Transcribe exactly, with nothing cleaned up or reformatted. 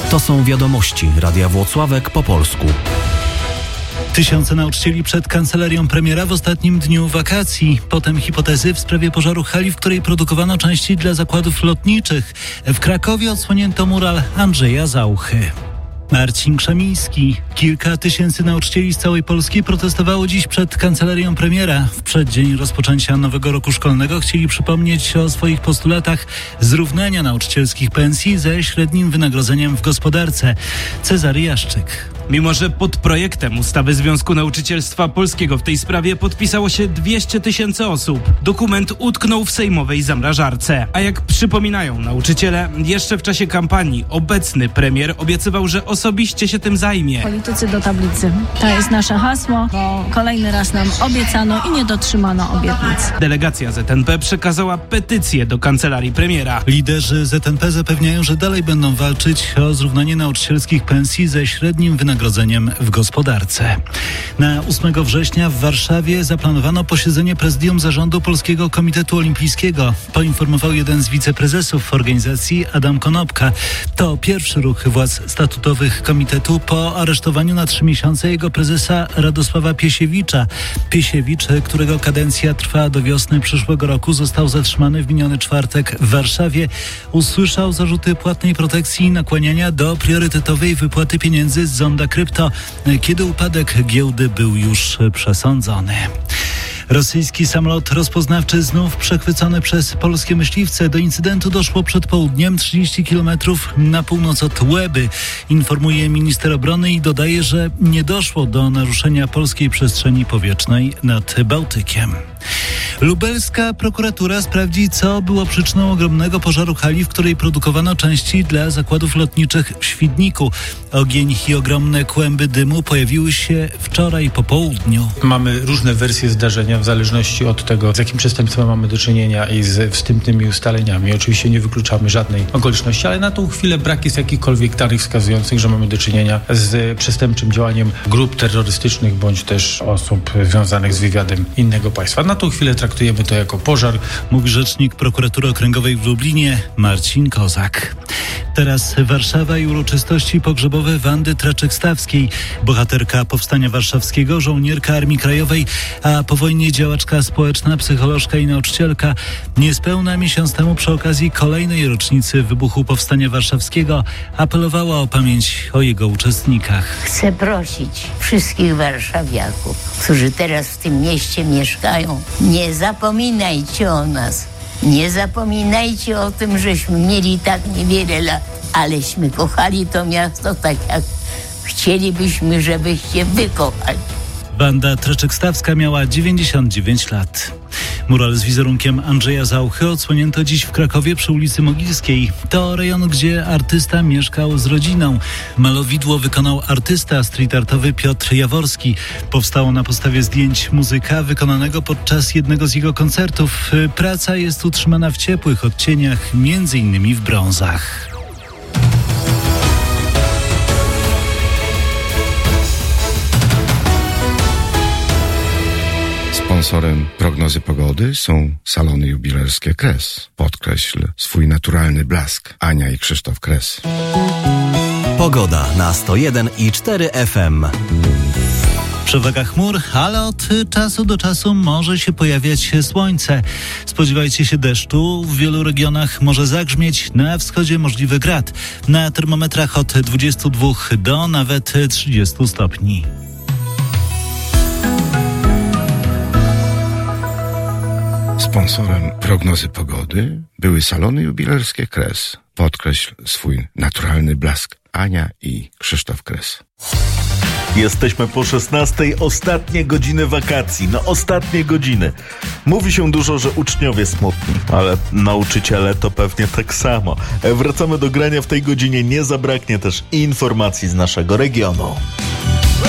To są wiadomości Radia Włocławek po polsku. Tysiące nauczycieli przed kancelarią premiera w ostatnim dniu wakacji. Potem hipotezy w sprawie pożaru hali, w której produkowano części dla zakładów lotniczych. W Krakowie odsłonięto mural Andrzeja Zauchy. Marcin Krzemiński. Kilka tysięcy nauczycieli z całej Polski protestowało dziś przed kancelarią premiera. W przeddzień rozpoczęcia nowego roku szkolnego chcieli przypomnieć o swoich postulatach zrównania nauczycielskich pensji ze średnim wynagrodzeniem w gospodarce. Cezary Jaszczyk. Mimo że pod projektem ustawy Związku Nauczycielstwa Polskiego w tej sprawie podpisało się dwieście tysięcy osób, dokument utknął w sejmowej zamrażarce. A jak przypominają nauczyciele, jeszcze w czasie kampanii obecny premier obiecywał, że osobiście się tym zajmie. Politycy do tablicy. To jest nasze hasło, bo kolejny raz nam obiecano i nie dotrzymano obietnic. Delegacja Z N P przekazała petycję do kancelarii premiera. Liderzy Z N P zapewniają, że dalej będą walczyć o zrównanie nauczycielskich pensji ze średnim wynagrodzeniem w gospodarce. Na ósmego września w Warszawie zaplanowano posiedzenie prezydium zarządu Polskiego Komitetu Olimpijskiego. Poinformował jeden z wiceprezesów organizacji Adam Konopka. To pierwszy ruch władz statutowych komitetu po aresztowaniu na trzy miesiące jego prezesa Radosława Piesiewicza. Piesiewicz, którego kadencja trwa do wiosny przyszłego roku, został zatrzymany w miniony czwartek w Warszawie. Usłyszał zarzuty płatnej protekcji i nakłaniania do priorytetowej wypłaty pieniędzy z zonda krypto, kiedy upadek giełdy był już przesądzony. Rosyjski samolot rozpoznawczy znów przechwycony przez polskie myśliwce. Do incydentu doszło przed południem, trzydzieści kilometrów na północ od Łeby, informuje minister obrony i dodaje, że nie doszło do naruszenia polskiej przestrzeni powietrznej nad Bałtykiem. Lubelska prokuratura sprawdzi, co było przyczyną ogromnego pożaru hali, w której produkowano części dla zakładów lotniczych w Świdniku. Ogień i ogromne kłęby dymu pojawiły się wczoraj po południu. Mamy różne wersje zdarzenia w zależności od tego, z jakim przestępstwem mamy do czynienia i z wstępnymi ustaleniami. Oczywiście nie wykluczamy żadnej okoliczności, ale na tą chwilę brak jest jakichkolwiek danych wskazujących, że mamy do czynienia z przestępczym działaniem grup terrorystycznych bądź też osób związanych z wywiadem innego państwa. Na tą chwilę traktujemy to jako pożar. Mówi rzecznik prokuratury okręgowej w Lublinie Marcin Kozak. Teraz Warszawa i uroczystości pogrzebowe Wandy Traczyk-Stawskiej. Bohaterka Powstania Warszawskiego, żołnierka Armii Krajowej, a po wojnie działaczka społeczna, psycholożka i nauczycielka. Niespełna miesiąc temu przy okazji kolejnej rocznicy wybuchu Powstania Warszawskiego apelowała o pamięć o jego uczestnikach. Chcę prosić wszystkich warszawiaków, którzy teraz w tym mieście mieszkają, nie zapominajcie o nas. Nie zapominajcie o tym, żeśmy mieli tak niewiele lat, aleśmy kochali to miasto tak, jak chcielibyśmy, żebyście wy kochali. Wanda Traczyk-Stawska miała dziewięćdziesiąt dziewięć lat. Mural z wizerunkiem Andrzeja Zauchy odsłonięto dziś w Krakowie przy ulicy Mogilskiej. To rejon, gdzie artysta mieszkał z rodziną. Malowidło wykonał artysta street artowy Piotr Jaworski. Powstało na podstawie zdjęć muzyka wykonanego podczas jednego z jego koncertów. Praca jest utrzymana w ciepłych odcieniach, między innymi w brązach. Sponsorem prognozy pogody są salony jubilerskie Kres. Podkreśl swój naturalny blask. Ania i Krzysztof Kres. Pogoda na sto jeden i cztery F M. Przewaga chmur, ale od czasu do czasu może się pojawiać słońce. Spodziewajcie się deszczu. W wielu regionach może zagrzmieć, na wschodzie możliwy grad. Na termometrach od dwudziestu dwóch do nawet trzydziestu stopni. Sponsorem prognozy pogody były salony jubilerskie Kres. Podkreśl swój naturalny blask. Ania i Krzysztof Kres. Jesteśmy po szesnastej, ostatnie godziny wakacji, no ostatnie godziny. Mówi się dużo, że uczniowie smutni, ale nauczyciele to pewnie tak samo. Wracamy do grania w tej godzinie, nie zabraknie też informacji z naszego regionu.